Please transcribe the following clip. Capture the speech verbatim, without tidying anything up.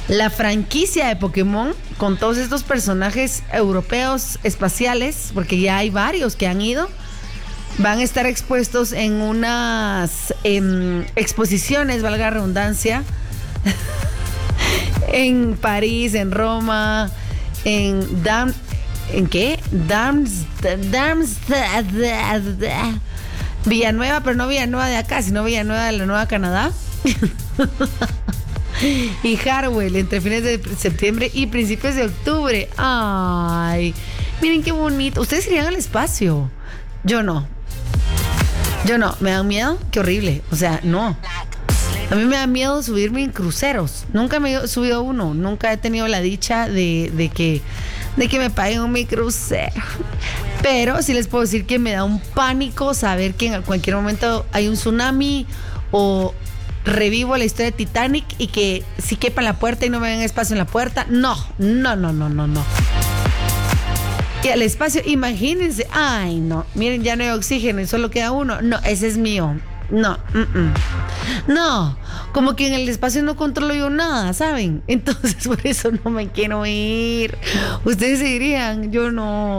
La franquicia de Pokémon, con todos estos personajes europeos espaciales, porque ya hay varios que han ido, van a estar expuestos en unas em, exposiciones, valga la redundancia, en París, en Roma, en Dam, ¿en qué? Darmstadt, Darmstadt, Villanueva, pero no Villanueva de acá, sino Villanueva de la Nueva Canadá. Y Harwell entre fines de septiembre y principios de octubre. Ay, miren qué bonito. Ustedes irían al espacio. Yo no. Yo no. ¿Me dan miedo? Qué horrible. O sea, no. A mí me da miedo subirme en cruceros. Nunca me he subido a uno. Nunca he tenido la dicha de, de que de que me paguen un mi crucero. Pero sí les puedo decir que me da un pánico saber que en cualquier momento hay un tsunami o revivo la historia de Titanic y que si quepa en la puerta y no me den espacio en la puerta. No, no, no, no, no, no. Y al espacio, imagínense. Ay, no. Miren, ya no hay oxígeno y solo queda uno. No, ese es mío. No, mm-mm. No, como que en el espacio no controlo yo nada, ¿saben? Entonces por eso no me quiero ir. Ustedes se irían, yo no.